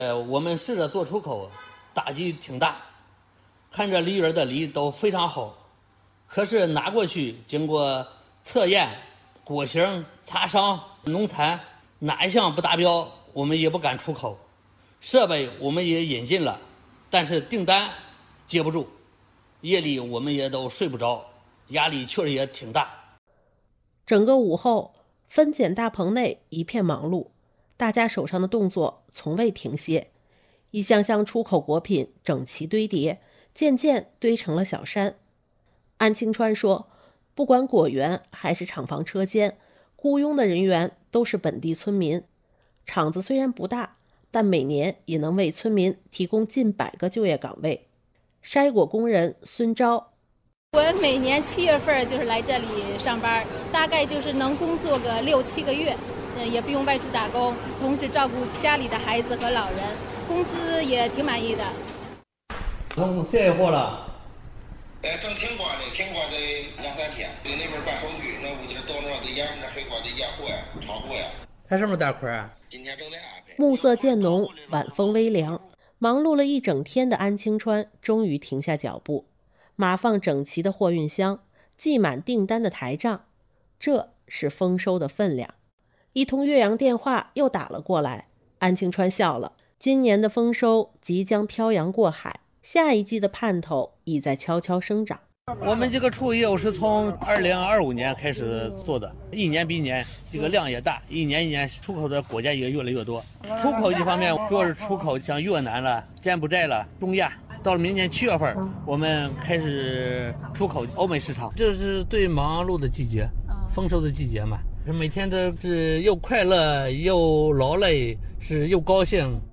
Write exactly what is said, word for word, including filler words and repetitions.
呃，我们试着做出口，打击挺大，看着梨园的梨都非常好，可是拿过去经过测验、果形、擦伤、农残，哪一项不达标，我们也不敢出口。设备我们也引进了，但是订单接不住，夜里我们也都睡不着，压力确实也挺大。 整个午后，分拣大棚内一片忙碌，大家手上的动作从未停歇，一箱箱出口果品整齐堆叠，渐渐堆成了小山。安清川说，不管果园还是厂房车间，雇佣的人员都是本地村民。厂子虽然不大，但每年也能为村民提供近百个就业岗位。筛果工人孙钊， 我每年七月份就是来这里上班，大概就是能工作个六七个月，也不用外出打工，同时照顾家里的孩子和老人，工资也挺满意的。 从卸货了。 哎，正挺瓜的，挺瓜的两三天，在那边办手续，那屋里到那得验那黑瓜得验货呀，炒货呀。 还什么大块啊？ 今天正在安排。 暮色渐浓，晚风微凉，忙碌了一整天的安清川终于停下脚步。码放整齐的货运箱，系满订单的台账，这是丰收的分量。一通岳阳电话又打了过来，安清川笑了，今年的丰收即将漂洋过海，下一季的盼头已在悄悄生长。 我们这个出口业务是从二零二五年开始做的，一年比一年这个量也大，一年一年出口的果价也越来越多。出口这方面主要是出口像越南了、柬埔寨了、中亚。到了明年七月份，我们开始出口欧美市场。这是最忙碌的季节，丰收的季节嘛，每天都是又快乐又劳累，是又高兴。